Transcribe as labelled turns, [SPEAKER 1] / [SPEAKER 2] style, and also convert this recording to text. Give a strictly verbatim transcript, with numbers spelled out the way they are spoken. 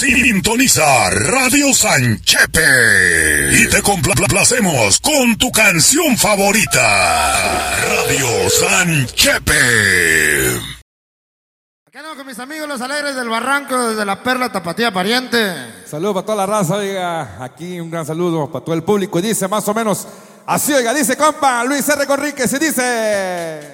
[SPEAKER 1] Sintoniza Radio Sanchepe y te complacemos con tu canción favorita. Radio Sanchepe.
[SPEAKER 2] Acá andamos con mis amigos los alegres del Barranco, desde la Perla Tapatía Pariente.
[SPEAKER 3] Saludos para toda la raza, oiga, aquí un gran saludo para todo el público. Y dice más o menos así, oiga, dice compa Luis R. Conríquez y dice...